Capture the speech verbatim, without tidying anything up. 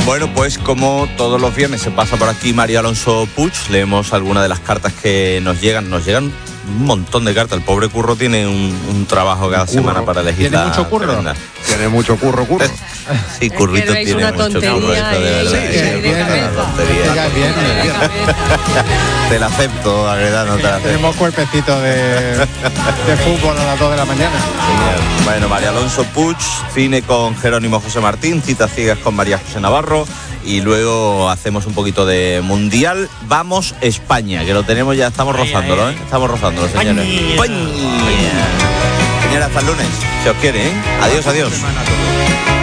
Bueno, pues como todos los viernes se pasa por aquí María Alonso Puig, leemos algunas de las cartas que nos llegan. Nos llegan un montón de cartas. El pobre Curro tiene un, un trabajo cada curro. semana para elegir. ¿Tiene mucho curro? Tremenda. Tiene mucho curro, curro. Sí, Currito es que tiene una mucho tontería curro, esto de verdad. y- Sí, y sí, de viene, cabeza. tontería. Ya viene. Te la acepto, Agreda, no te la acepto. Tenemos cuerpecito de, de fútbol a las dos de la mañana. Genial. Bueno, María Alonso Puig, cine con Jerónimo José Martín, citas ciegas con María José Navarro y luego hacemos un poquito de mundial. Vamos España, que lo tenemos ya, estamos rozándolo, ¿eh? Estamos rozándolo, señores. España. Señora, hasta el lunes, si os quiere, ¿eh? Adiós, adiós.